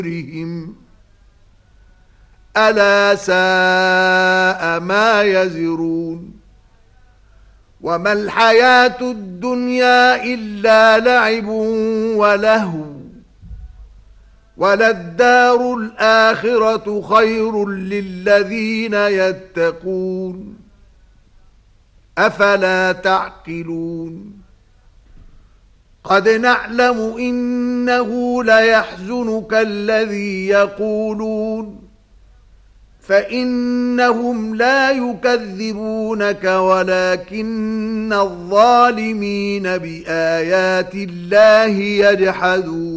ألا ساء ما يزرون وما الحياة الدنيا إلا لعب ولهو وللدار الآخرة خير للذين يتقون أفلا تعقلون قد نعلم إنه ليحزنك الذي يقولون فإنهم لا يكذبونك ولكن الظالمين بآيات الله يجحدون